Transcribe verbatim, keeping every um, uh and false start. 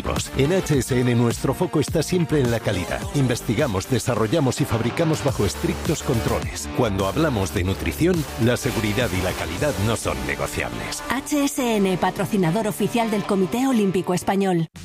nutritivos. En H S N nuestro foco está siempre en la calidad. Investigamos, desarrollamos y fabricamos bajo estrictos controles. Cuando hablamos de nutrición, la seguridad y la calidad no son negociables. H S N, patrocinador oficial del Comité Olímpico Español.